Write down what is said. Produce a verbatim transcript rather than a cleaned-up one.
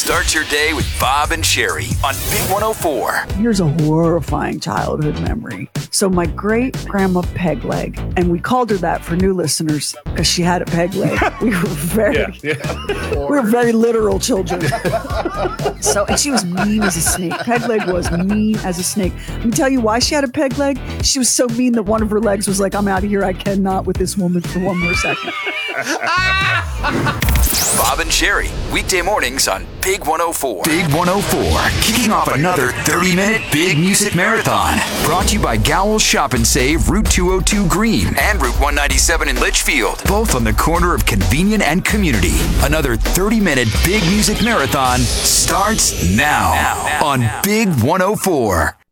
Start your day with Bob and Sherry on Big one oh four. Here's a horrifying childhood memory. So my great-grandma Peg Leg, and we called her that for new listeners because she had a peg leg. We were very, yeah, yeah. we were very literal children. So, and she was mean as a snake. Peg Leg was mean as a snake. Let me tell you why she had a peg leg. She was so mean that one of her legs was like, I'm out of here. I cannot with this woman for one more second. Bob and Sherry, weekday mornings on Big one oh four. Big one oh four, kicking off another thirty-minute big music marathon. Brought to you by Gowell's Shop and Save, Route two oh two Green and Route one ninety-seven in Litchfield. Both on the corner of Convenient and Community. Another thirty-minute big music marathon starts now, now, now on now. Big one oh four.